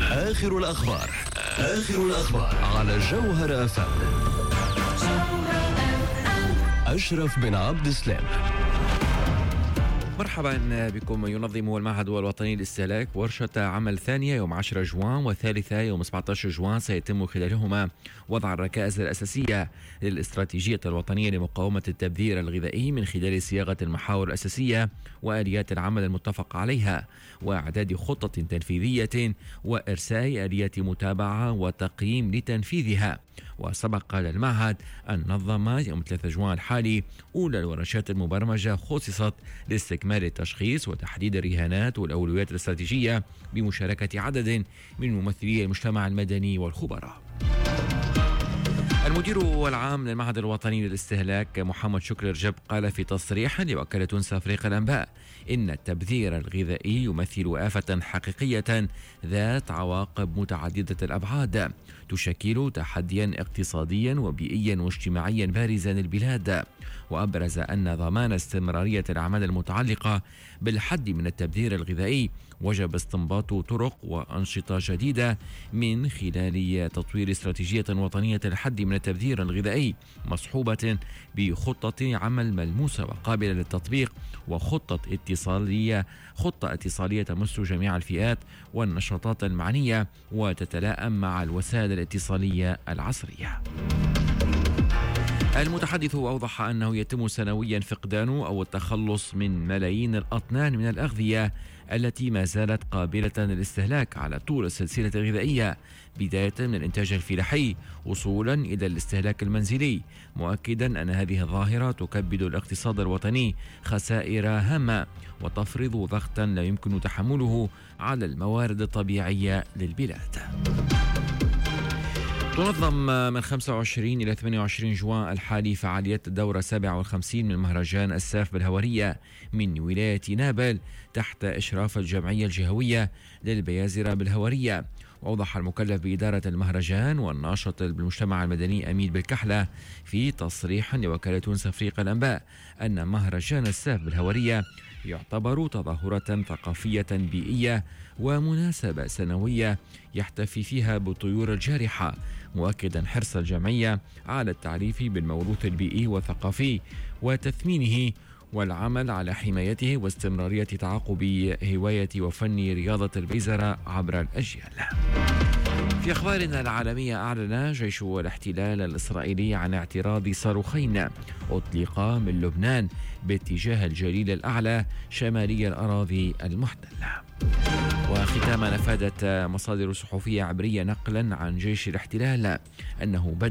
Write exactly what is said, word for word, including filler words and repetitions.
آخر الأخبار آخر الأخبار على جوهر أف أم. أشرف بن عبد السلام. مرحبا بكم. ينظم المعهد الوطني للاستهلاك ورشة عمل ثانية يوم عشرة جوان وثالثة يوم سبعة عشر جوان، سيتم خلالهما وضع الركائز الأساسية للاستراتيجية الوطنية لمقاومة التبذير الغذائي من خلال صياغة المحاور الأساسية وآليات العمل المتفق عليها، وإعداد خطة تنفيذية وإرساء آليات متابعة وتقييم لتنفيذها. وسبق للمعهد أن نظم يوم ثلاثة جوان الحالي أولى الورشات المبرمجة خصصت لاستكمال التشخيص وتحديد الرهانات والأولويات الاستراتيجية بمشاركة عدد من ممثلي المجتمع المدني والخبراء. المدير العام للمعهد الوطني للاستهلاك محمد شكري رجب قال في تصريح لوكالة تونس أفريق الأنباء إن التبذير الغذائي يمثل آفة حقيقية ذات عواقب متعددة الأبعاد تشكل تحديا اقتصاديا وبيئيا واجتماعيا بارزا للبلاد. وأبرز أن ضمان استمرارية الأعمال المتعلقة بالحد من التبذير الغذائي وجب استنباط طرق وأنشطة جديدة من خلال تطوير استراتيجية وطنية الحد من التبذير الغذائي مصحوبة بخطة عمل ملموسة وقابلة للتطبيق وخطة اتصالية خطة اتصالية تمس جميع الفئات والنشاطات المعنية وتتلائم مع الوسائل الاتصالية العصرية. المتحدث أوضح أنه يتم سنويا فقدان أو التخلص من ملايين الأطنان من الأغذية التي ما زالت قابلة للاستهلاك على طول السلسلة الغذائية، بداية من الإنتاج الفلاحي وصولا إلى الاستهلاك المنزلي، مؤكدا أن هذه الظاهرة تكبد الاقتصاد الوطني خسائر هامة وتفرض ضغطا لا يمكن تحمله على الموارد الطبيعية للبلاد. تنظم من خمسة وعشرين إلى ثمانية وعشرين جوان الحالي فعاليات الدورة السابعة والخمسين من مهرجان الساف بالهورية من ولاية نابل تحت إشراف الجمعية الجهوية للبيازرة بالهورية. وأوضح المكلف بإدارة المهرجان والناشط بالمجتمع المدني أمين بالكحلة في تصريح لوكالة تونس أفريق الأنباء أن مهرجان الساف بالهورية يعتبر تظاهرة ثقافية بيئية ومناسبة سنوية يحتفي فيها بالطيور الجارحة، مؤكدا حرص الجمعية على التعريف بالموروث البيئي والثقافي وتثمينه والعمل على حمايته واستمرارية تعاقب هواية وفن رياضة البيزرة عبر الأجيال. في أخبارنا العالمية، أعلن جيش الاحتلال الإسرائيلي عن اعتراض صاروخين أطلقا من لبنان باتجاه الجليل الأعلى شمالي الأراضي المحتلة. وختاما، أفادت مصادر صحفية عبرية نقلا عن جيش الاحتلال أنه بدأ